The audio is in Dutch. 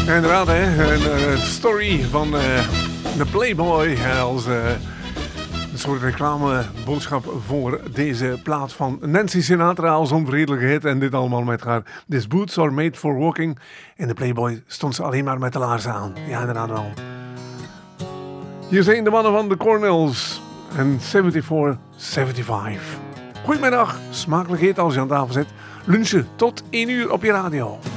Ja, inderdaad, hè. Een story van de Playboy als een soort reclameboodschap voor deze plaat van Nancy Sinatra als onvergetelijke hit. En dit allemaal met haar These Boots Are Made For Walking. In de Playboy stond ze alleen maar met de laarzen aan. Ja, inderdaad wel. Hier zijn de mannen van de Cornels en 74-75. Goedemiddag, smakelijk eten als je aan tafel zit. Lunchen tot 1 uur op je radio.